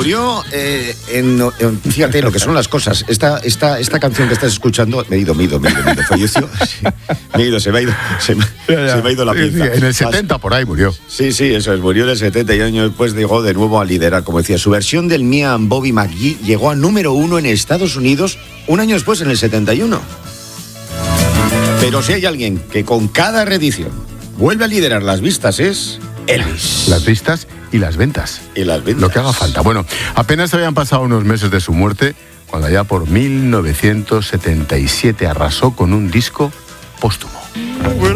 Murió fíjate lo que son las cosas. Esta canción que estás escuchando, me he ido, falleció. Sí, se me ha ido la pinza. En el 70 por ahí murió. Sí, eso es, murió en el 70 y años después llegó de nuevo a liderar, como decía. Su versión del Me and Bobby McGee llegó a número 1 en Estados Unidos un año después, en el 71. Pero si hay alguien que con cada reedición vuelve a liderar las vistas es Elvis. Las vistas y las ventas. Lo que haga falta. Bueno, apenas habían pasado unos meses de su muerte, cuando allá por 1977 arrasó con un disco póstumo.